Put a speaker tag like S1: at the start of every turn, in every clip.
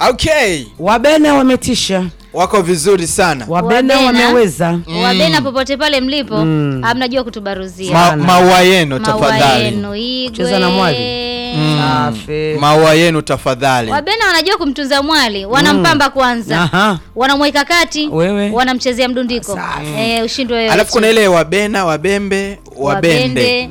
S1: Okay.
S2: Wabena wametisha.
S1: Wako vizuri sana.
S2: Wabena wameweza.
S3: Wabena popote pale mlipo, mnajua kutubaruzia.
S1: Maua yenu tafadhali.
S2: Cheza na mwali. Safi.
S1: Maua yenu tafadhali.
S3: Wabena wanajua kumtunza mwali, wanampamba kwanza. Wanamweka kati, wanamchezea mdundiko. Ushindwe wewe.
S1: Alafu kuna ile wabena, wabembe, wabende.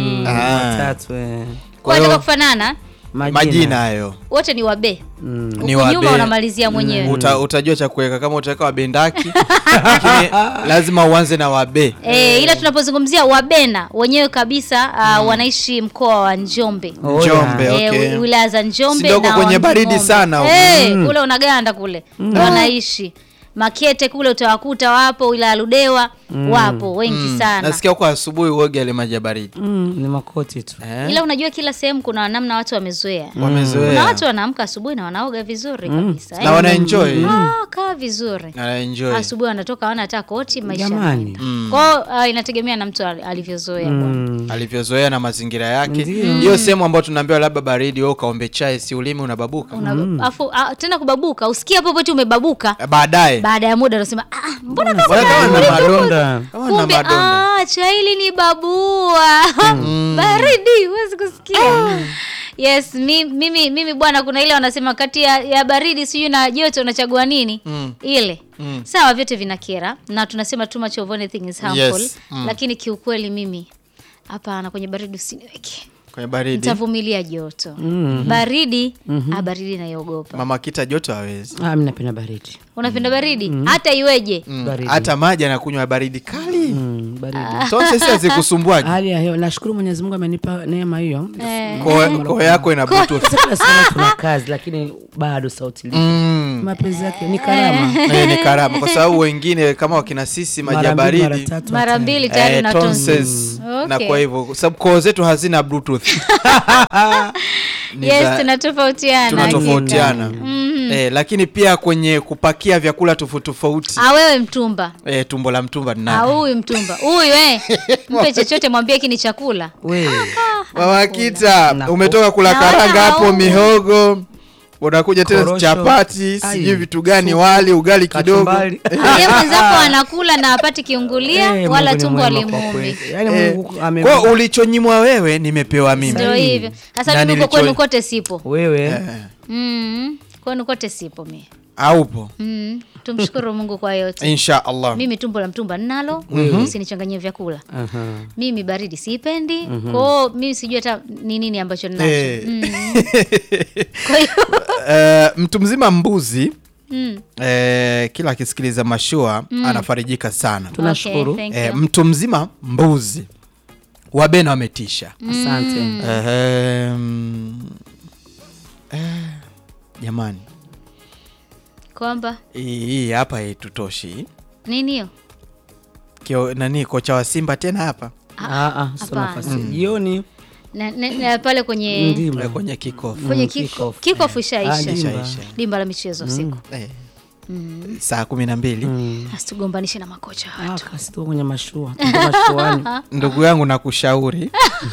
S2: Watatu.
S3: Kwa hiyo kufanana
S1: majina hayo.
S3: Wote ni wabe.
S1: Ni wabe.
S3: Nyuma unamalizia mwenyewe.
S1: Utajua cha kuweka kama utaweka wabendaki. Lakini lazima uanze na wabe.
S3: Ila tunapozungumzia wabena wenyewe kabisa wanaishi mkoa wa Njombe.
S1: Njombe, okay.
S3: Wilaya za Njombe
S1: na kwenye baridi sana.
S3: Kule unaganda kule. Wanaishi. Makete kule utawakuta wapo, wilaya Ludewa wapo wengi sana.
S1: Nasikia huko asubuhi uoge ile maji ya baridi.
S2: Ni makoti tu.
S3: Ila unajua kila sehemu kuna namna watu wamezoea.
S1: Kuna
S3: watu wanaamka asubuhi na wanaoga vizuri kabisa.
S1: Na wana enjoy.
S3: Kaa vizuri.
S1: Na enjoy.
S3: Asubuhi wanatoka wana hata koti maisha.
S2: Jamani.
S3: Kwa inategemea na mtu alivyozoea bwana.
S1: Alivyozoea na mazingira yake. Hiyo sehemu ambayo tunaambiwa labda baridi wewe kaombe chai si ulimi unababuka.
S3: Afu tena kubabuka, usikia hapo pote umebabuka. Baada ya muda unasema mbona kama
S2: madonda.
S3: Kumbe chai ni babua. Baridi huwezi kusikia. Yes, mimi bwana kuna ile wanasema kati ya baridi siju na joto unachagua nini? Ile. Sawa vyote vinakera na tunasema too much of anything is harmful.
S1: Yes.
S3: Lakini kiukweli mimi hapana kwenye baridi usiniweke.
S1: Kwenye baridi.
S3: Nitavumilia joto. Baridi, baridi naiogopa.
S1: Mama Kita joto hawezi.
S2: Mimi napenda baridi.
S3: Unapenda baridi? Hata iweje?
S1: Hata maji anakunywa baridi kali.
S2: Baridi.
S1: Sasa sisi azikusumbwaje?
S2: Hali ya hewa nashukuru Mwenyezi Mungu amenipa neema hiyo.
S1: Kwa yako ina bluetooth.
S2: Sana tuna kazi lakini bado sauti liko. Mapenzi yake ni karama.
S1: Ni karama kwa sababu wengine kama wakina sisi maji ya baridi
S3: mara mbili tayari na tonsils.
S1: Na kwa hivyo sababu koo zetu hazina bluetooth.
S3: Yes, tunatofautiana.
S1: Lakini pia kwenye kupakia vyakula tofauti.
S3: Wewe mtumba.
S1: Tumbo la mtumba ni nani?
S3: Huyu mtumba. Huyu mpe chochote mwambie hiki ni chakula.
S1: Mama Kita, umetoka kula karanga hapo mihogo. Unakuja tena chapati, sijui vitu gani, wali, ugali kidogo.
S3: Yeye mwenzako anakula na apati kiungulia wala tumbo alimuumbi.
S2: Yaani Mungu
S1: kwa ulichonyimwa wewe nimepewa mimi.
S3: Ndio hivyo. Sasa mimi kwenu kote sipo.
S2: Wewe.
S3: Kwenu kote sipo mimi.
S1: Haupo.
S3: Tumshukuru Mungu kwa yote.
S1: Inshallah.
S3: Mimi tumbo la mtumba ninalo, usinichanganyie vyakula. Mimi baridi siipendi. Kwa mimi sijui hata ni nini ambacho ninacho. Kwa hiyo
S1: mtu mzima mbuzi kila akisikiliza mashua anafarijika sana.
S2: Tunashukuru.
S1: Mtu mzima mbuzi. Wabena wametisha.
S2: Asante.
S1: Jamani.
S3: Kwamba
S1: hii hapa tutoshi.
S3: Nini hiyo?
S1: Nani kocha wa Simba tena hapa?
S2: Sio nafasi. Jioni
S3: na pale kwenye
S1: kickoff.
S3: Kwenye kickoff ishaisha. Dimba la michezo siku.
S1: Saa 12.
S3: Asitugombanishe na makocha watu.
S2: Kasito kwenye mashua. Mashuani.
S1: Ndugu yangu nakushauri.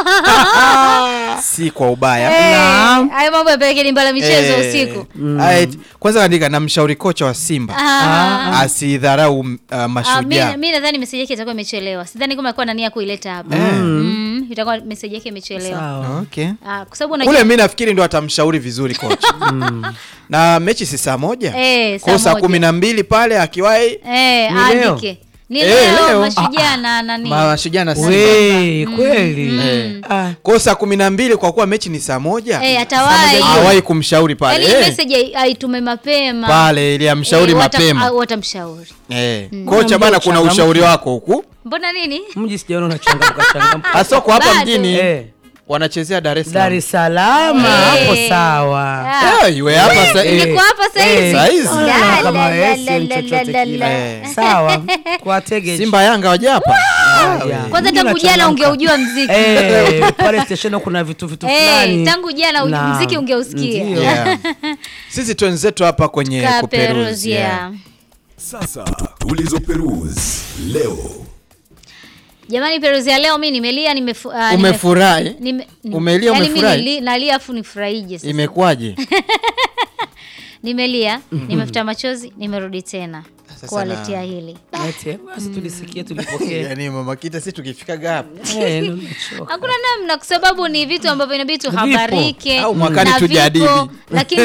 S1: Si kwa ubaya.
S3: Hayo mambo yapeleke dimba la michezo usiku.
S1: Kwanza andika namshauri kocha wa Simba asidharau Mashujaa.
S3: Mimi nadhani message yake itakuwa imechelewa. Sidhani kama alikuwa na nia kuileta hapa. Itakuwa message yake imechelewa.
S1: Okay.
S3: Kwa sababu unajua
S1: kule mimi nafikiri ndo atamshauri vizuri kocha. Na mechi si saa 1. Kwa saa 12 pale akiwahi
S3: andike. Ni leo Mashujaa na nani?
S1: Mashujaa na Simba.
S2: Kweli.
S1: Kwa saa 12 kwa kuwa mechi ni saa 1.
S3: Atawahi
S1: kumshauri pale.
S3: Yaani message aitume mapema.
S1: Pale ili amshauri mapema.
S3: Watamshauri.
S1: Kocha bana kuna ushauri wako huku.
S3: Mbona nini?
S2: Mji sijaona unachangamka.
S1: Hasa kwa hapa mjini. Wanachezea Dar es Salaam.
S2: Hapo sawa.
S1: Iwe hapa sasa.
S3: Niko hapa sasa
S2: hivi. Sawa. Kwa tege.
S1: Simba Yanga waje hapa.
S3: Kwanza tangu jana ungeujua muziki.
S2: Pale station kuna vitu fulani.
S3: Tangu jana muziki ungeusikia.
S1: Sisi twenzetu hapa kwenye kuperuzia.
S4: Sasa tulizoperuzi leo.
S3: Jamani peruzia leo mimi nimelia
S1: umefurahi? Umelia umefurahi?
S3: Mimi nalia afu nifurahije sasa.
S1: Imekwaje?
S3: Nimelia, nimefuta machozi, nimerudi tena kuwaletea hili.
S2: Basi tulisikia tulipokea.
S1: Yaani Mama Kita sisi tukifika gap.
S3: Hakuna namna kwa sababu ni vitu ambavyo inabidi tuhabarike.
S1: Au mwakani tujadili.
S3: Lakini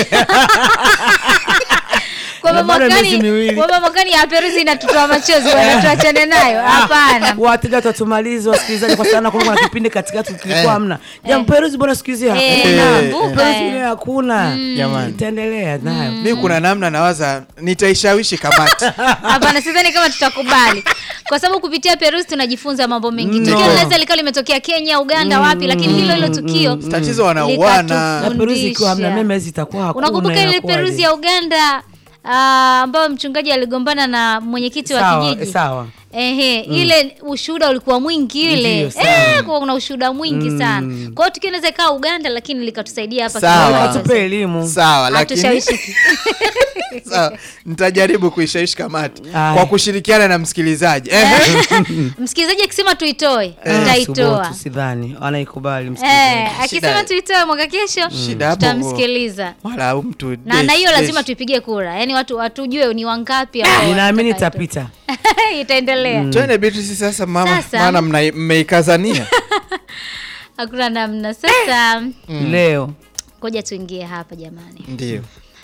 S3: kwa mwakani ya Peruzi inatutoa machozi wanatuachane nayo. Hapana.
S2: Wateja tutumalize wasikilizaji kwa sana kuna kipindi katikati tulikuwa hamna. Jambo Peruzi bwana siku hizi hakuna.
S1: Jamani.
S2: Itaendelea nayo.
S1: Mimi kuna namna nawaza nitaishawishi kamati.
S3: Hapana, sidhani kama tutakubali. Kwa sababu kupitia Peruzi tunajifunza mambo mengi. Tukio linaweza likawa limetokea Kenya, Uganda, wapi, lakini hilo tukio
S1: tatizo wanauana.
S2: Peruzi kwa hamna meme zitakuwa hakuna.
S3: Unakumbuka ile Peruzi ya Uganda ambao mchungaji aligombana na mwenyekiti wa kijiji?
S2: Sawa.
S3: Ile ushuhuda ulikuwa mwingi ile. Kwa kuna ushuhuda mwingi sana. Kwa hiyo tukiweza kaa Uganda lakini likatusaidia hapa
S1: kidogo
S2: tupe elimu.
S1: Sawa, lakini sawa, nitajaribu kuishawishi kamati kwa kushirikiana na msikilizaji.
S3: Msikilizaji akisema tuitoe, tutaitoa.
S2: Sidhani anaikubali msikilizaji.
S3: Akisema tuitoe mwaka kesho, tutamsikiliza.
S1: Wala mtu
S3: na hiyo lazima tuipigie kura. Yaani watu watujue ni wangapi ambao
S2: ninaamini itapita.
S3: Itaendelea.
S1: Twende Beatrice sasa mama, maana mmeikazania.
S3: Hakuna namna sasa.
S2: Leo
S3: ngoja tuingie hapa jamani.
S1: Ndio.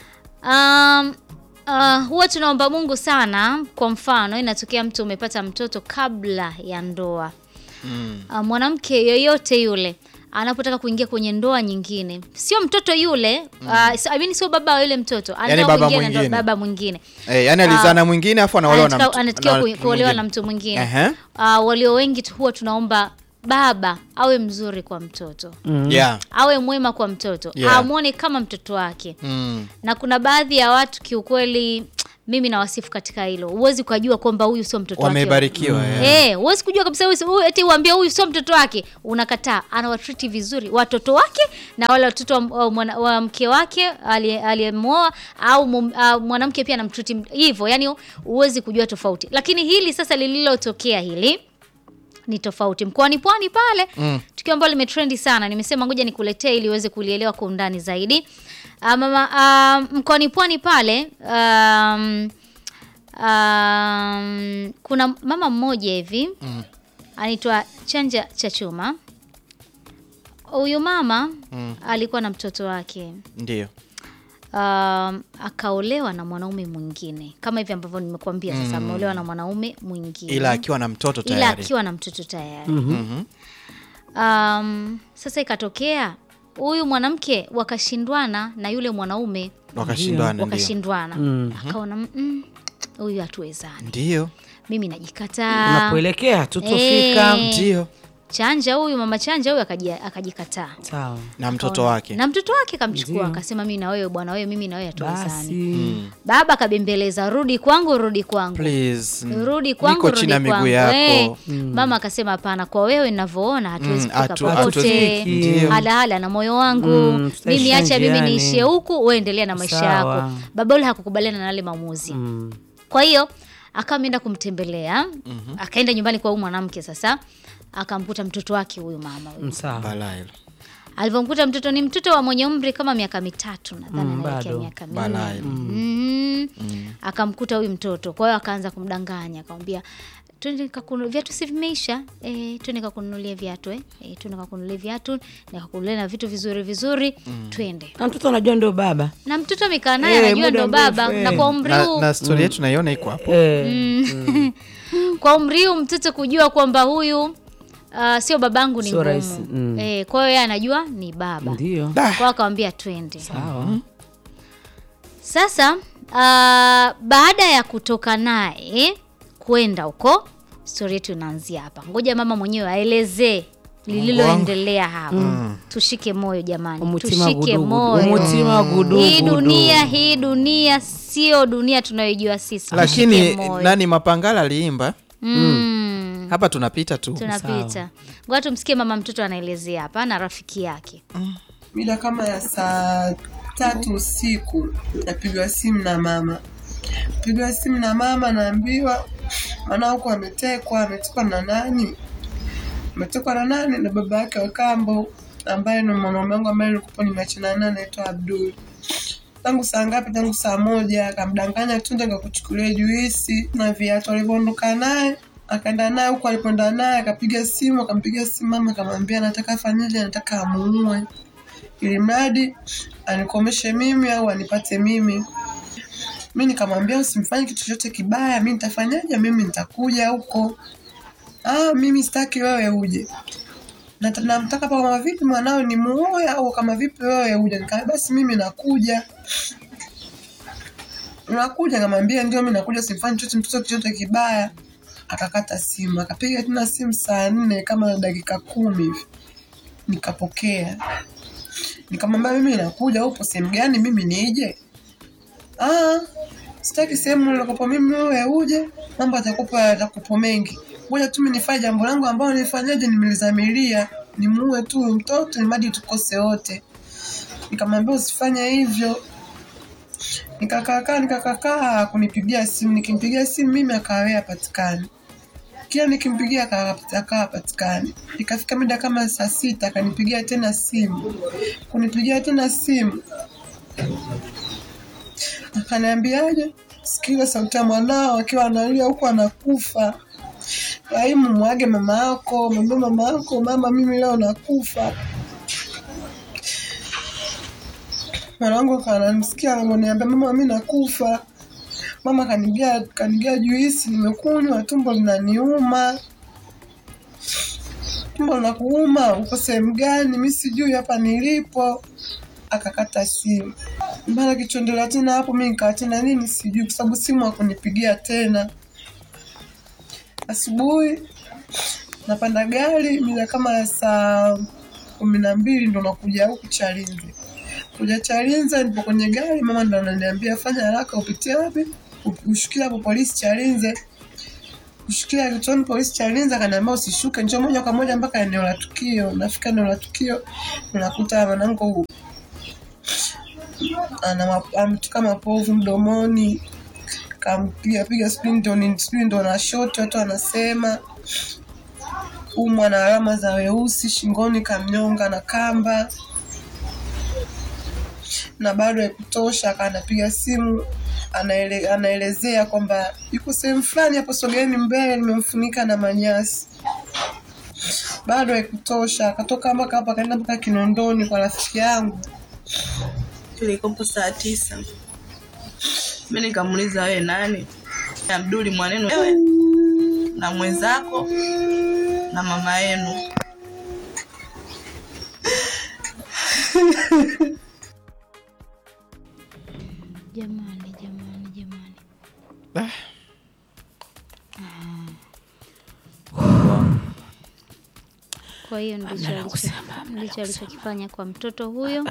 S3: Huwa tunaomba Mungu sana. Kwa mfano inatokea mtu umepata mtoto kabla ya ndoa. Mwanamke yoyote yule anapotaka kuingia kwenye ndoa nyingine, sio mtoto yule, sio baba wa yule mtoto, anaingia baba mwingine.
S1: Yani alizana mwingine afu anaolewa na mtu.
S3: Anatakiwa kuolewa na mtu mwingine. Walio wengi huwa tunaomba baba awe mzuri kwa mtoto. Awe mwema kwa mtoto. Amuone kama mtoto wake. Na kuna baadhi ya watu kiukweli mimi nawasifu katika hilo. Huwezi kujua kwamba huyu sio mtoto wake.
S1: Wamebarikiwa.
S3: Huwezi kujua kabisa huyu eti uambie huyu sio mtoto wake. Unakataa. Anawatreat vizuri watoto wake na wale watoto wa mke wake aliyemuoa au mwanamke pia anamtreat hivyo. Yaani huwezi kujua tofauti. Lakini hili sasa lililotokea hili ni tofauti. Mkoani Pwani pale tukio ambalo limetrendi sana. Nimesema ngoja nikuletee ili uweze kulielewa kwa undani zaidi. Mkoani Pwani pale kuna mama mmoja hivi anaitwa Chanja Chachuma. Huyu mama alikuwa na mtoto wake.
S1: Ndio.
S3: Akaolewa na mwanaume mwingine kama hivi ambavyo nimekuambia. Sasa ameolewa na mwanaume mwingine
S1: ila akiwa na mtoto tayari.
S3: Sasa ikatokea huyu mwanamke wakashindwana na yule mwanaume. Wakashindwana. Akaona huyu hatuwezani.
S1: Ndio.
S3: Mimi najikataa.
S2: Unapoelekea tutofika.
S1: Ndio.
S3: Chanja huyu mama Chanja huyu akajikataa.
S2: Sawa.
S1: Na mtoto wake.
S3: Na mtoto wake kamchukua akasema mimi na wewe bwana wewe mimi na wewe hatuwezani. Baba kabembeleza rudi kwangu.
S1: Please.
S3: Rudi kwangu
S1: niko chini ya miguu yako.
S3: Mama akasema hapana kwa wewe ninavyoona hatuwezi kufika popote. Hala na moyo wangu. Mimi acha mimi niishie huku wewe endelea na maisha yako. Baba yule hakukubaliana na yale maamuzi. Kwa hiyo akaenda kumtembelea. Akaenda nyumbani kwa huyu mwanamke sasa. Akamkuta mtoto wake huyu mama huyu.
S1: Balaa.
S3: Alipomkuta mtoto ni mtoto wa mwenye umri kama miaka 3 nadhani anaelekea miaka 4. Akamkuta huyu mtoto. Kwa hiyo akaanza kumdanganya akamwambia twende nikakununulia viatu si vimeisha. Twende nikakununulia viatu twende nikakununulia viatu nikakununulia na vitu vizuri twende.
S2: Na mtoto anajua ndio baba.
S3: Na mtoto amekaa naye anajua ndio baba na kwa umri huu
S1: na story yetu tunaiona iko hapo.
S3: Kwa umri huu mtoto kujua kwamba huyu sio babangu ni ngumu. Kwa hiyo yeye anajua ni baba.
S2: Ndio.
S3: Kwa akamwambia twende.
S2: Sawa.
S3: Sasa baada ya kutoka naye kwenda huko, story yetu inaanzia hapa. Ngoja mama mwenyewe aelezee lililoendelea hapa. Tushike moyo jamani. Tushike moyo. Hii dunia sio dunia tunayojua sisi.
S1: Lakini nani Mapangala aliimba? Hapa tunapita tu.
S3: Tunapita. Ngoja tumsikie mama mtoto anaelezea hapa na rafiki yake.
S5: Mida kama ya saa 3 usiku napigwa simu na mama. Naambiwa mwanangu ametekwa na nani? Ametekwa na nani? Na baba yake wa kambo ambaye ni mama wangu ambaye nilikuwa nimeachana naye anaitwa Abdul. tangu saa ngapi, tangu saa 1. Akamdanganya tu ndio kuchukulia juisi na viatu. Alivyoondoka naye akaenda naye huko, alipoenda naye akampigia simu mama, akamwambia nataka afanyaje, nataka amuue ili mradi anikomeshe mimi au anipate mimi. Mimi nikamwambia usimfanye kitu chochote kibaya, mimi nitafanyaje, mimi nitakuja huko. Mimi sitaki wewe uje. Namtaka kama vipi mwanao ni muoe au kama vipi wewe uje. Nikamwambia basi mimi nakuja. Nikamwambia ndio mimi nakuja, simfanye mtoto chochote kibaya. Akakata simu, akapiga tena simu saa 4 kama dakika 10 hivi. Nikapokea. Nikamwambia mimi nakuja, upo sehemu gani mimi nije? Sitaki sehemu nilikopo mimi wewe uje, mambo atakupa mengi. Ngoja tu mimi nifanye jambo langu ambalo nifanyaje, nimelizamilia, nimuue tu mtoto ni madi tukose wote. Nikamwambia usifanye hivyo. Nikakaa kunipigia simu, nikimpigia simu mimi akawea patikani. Kila nikimpigia akapatikani. Ikafika muda kama saa 6 akanipigia tena simu. Kunipigia tena simu. Akaniambiaje? Sikia sauti ya mwanao akiwa analia huko anakufa. Raimu mwage mama yako, mwambie mama yako, mama mimi leo nakufa. Mwanangu kananisikia ananiambia mama mimi nakufa. Mama kanigia juisi nimekunywa, tumbo linaniuma. Tumbo linakuuma, uko sehemu gani? Mimi sijui hapa nilipo. Akakata simu. Mbona kichondelea tena hapo, mimi nikaa tena nini sijui kwa sababu simu hakunipigia tena. Asubuhi napanda gari mida kama saa 12 ndo nakuja huku Chalinze. Kuja Chalinze nipo kwenye gari, mama ndo ananiambia fanya haraka upitie wapi? Ushukia hapo polisi Chalinze. Ushukia kituoni polisi Chalinze, akaniambia usishuke, njoo moja kwa moja mpaka eneo la tukio. Nafika eneo la tukio nakuta mwanangu ametoka mapovu mdomoni, kampiga spin ndo na shot, watu wanasema na alama za weusi shingoni, kamnyonga na kamba. Na bado haikutosha, akanapiga simu anaelezea kwamba yuko sehemu fulani hapo, sogeeni mbele, nimemfunika na manyasi. Bado haikutosha, akatoka mpaka hapa kaenda mpaka Kinondoni kwa rafiki yangu.
S6: Ilikompo saa 9. Mimi nikamuuliza wewe nani? Abduli mwanenu wewe na mwenzako na mama yenu.
S3: Jamani. Kwa hiyo ndicho alichokifanya kwa mtoto huyo.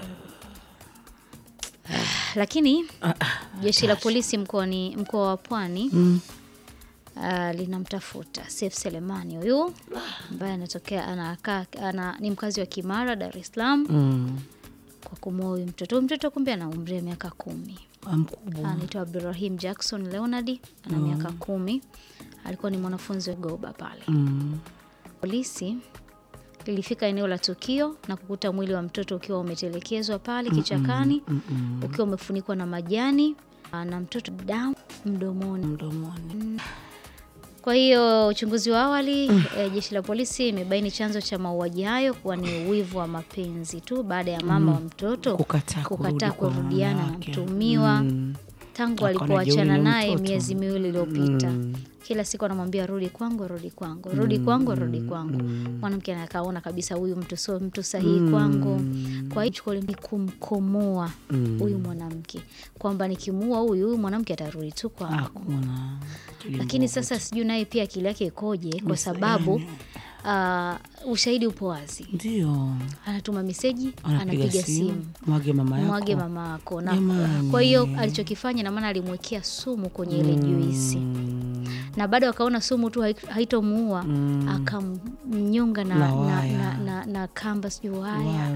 S3: Lakini jeshi la polisi mkoa wa Pwani linamtafuta Seif Selemani huyu ambaye ni mkazi wa Kimara, Dar es Salaam. Kwa kumuua huyu mtoto kumbe ana umri wa miaka 10. Mkubwa. Anaitwa Abdurrahim Jackson Leonard, ana miaka 10. Alikuwa ni mwanafunzi wa Goba pale. Polisi lilifika eneo la tukio na kukuta mwili wa mtoto ukiwa umetelekezwa pale kichakani, ukiwa umefunikwa na majani na mtoto damu mdomoni. Kwa hiyo uchunguzi wa awali jeshi la polisi imebaini chanzo cha mauaji hayo kuwa ni wivu wa mapenzi tu baada ya mama wa mtoto kukataa kurudiana na mtumiwa tangu alipoachana naye miezi 2 iliyopita. Kila siku anamwambia rudi kwangu. Mwanamke akaona kabisa huyu mtu sio mtu sahihi kwangu. Kwa hiyo ni kumkomoa huyu mwanamke kwamba nikimuua huyu mwanamke atarudi tu kwangu. Lakini sasa sijui naye pia akili yake ikoje, kwa sababu ushahidi upo wazi. Ndio. Anatuma meseji, anapiga simu. Mwage mama yako. Kwa hiyo alichokifanya na maana alimwekea sumu kwenye ile juisi. Na bado akaona sumu tu haitomuua, akamnyonga na kamba sijui waya.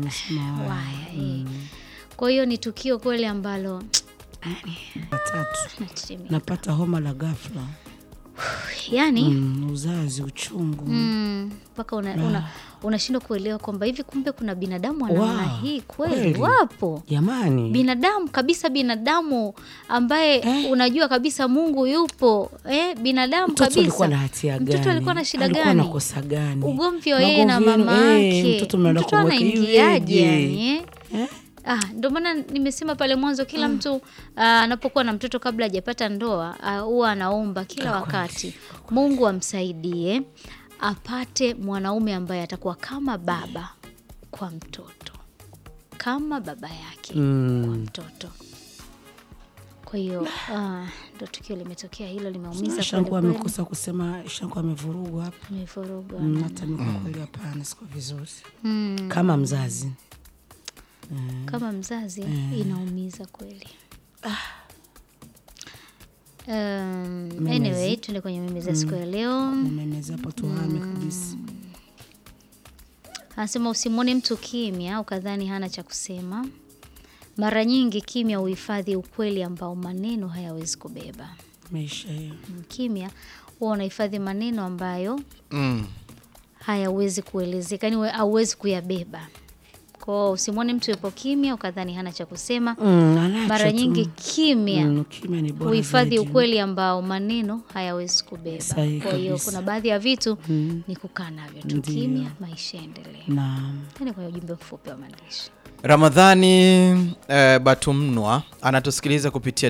S3: Kwa hiyo ni tukio kweli ambalo
S2: napata homa la ghafla.
S3: yani
S2: uzazi uchungu.
S3: Mpaka unashindwa kuelewa kwamba hivi kumbe kuna binadamu wa namna hii kweli. Wapo
S2: jamani,
S3: binadamu kabisa, binadamu ambaye unajua kabisa Mungu yupo. Binadamu
S2: mtoto
S3: kabisa.
S2: Alikuwa na hatia gani?
S3: Mtoto alikuwa na shida gani?
S2: Alikuwa na kosa gani?
S3: Ugomvi wa yeye na mama yake.
S2: Mtoto
S3: anaingiaje yani? Ndio maana nimesema pale mwanzo kila mtu anapokuwa na mtoto kabla hajapata ndoa huwa anaomba kila wakati Mungu amsaidie apate mwanaume ambaye atakuwa kama baba kwa mtoto, kama baba yake kwa mtoto. Kwa hiyo ndio tukio limetokea hilo, limeumiza.
S2: Shangu amekosa kusema, Shangu amevurugwa hapa.
S3: Amevurugwa.
S2: Hata kweli hapana, siko vizuri. Kama mzazi.
S3: Kama mzazi inaumiza kweli. Anyway, tuende kwenye memeza siku ya leo.
S2: Memeza hapo tuhame kabisa.
S3: Anasema usimwone mtu kimya ukadhani hana cha kusema. Mara nyingi kimya uhifadhi ukweli ambao maneno hayawezi kubeba.
S2: Maisha hiyo.
S3: Kimya huwa unahifadhi maneno ambayo hayawezi kuelezeka, yani hauwezi kuyabeba. Kwa usimwone mtu yupo kimya ukadhani hana cha kusema. Mara nyingi kimya uhifadhi ukweli ambao maneno hayawezi kubeba. Kwa hiyo kuna baadhi ya vitu ni kukaa navyo tu kimya, maisha yaendelee.
S2: Naam.
S3: Ni kwa ujumbe mfupi wa maandishi.
S1: Ramadhani Batumnwa anatusikiliza kupitia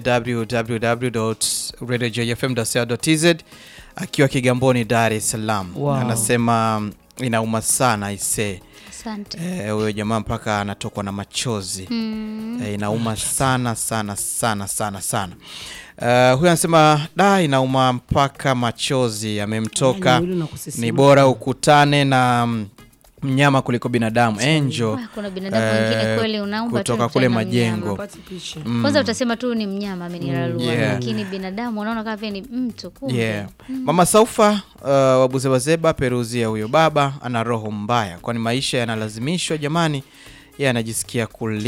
S1: www.radiojfm.co.tz akiwa Kigamboni, Dar es Salaam. Anasema inauma sana ise.
S3: Asante.
S1: Huyo jamaa mpaka anatokwa na machozi. Inauma sana sana sana sana sana. Huyo anasema inauma mpaka machozi yamemtoka. Ni bora ukutane na mnyama kuliko binadamu. Angel.
S3: Kuna binadamu wengine kweli unaomba
S1: kutoka kule Majengo.
S3: Kwanza utasema tu ni mnyama amenirarua, lakini binadamu unaona kama vile ni mtu kumbe.
S1: Mama Saufa wabuzebazeba peruzia huyo baba ana roho mbaya, kwani maisha yanalazimishwa jamani, yeye anajisikia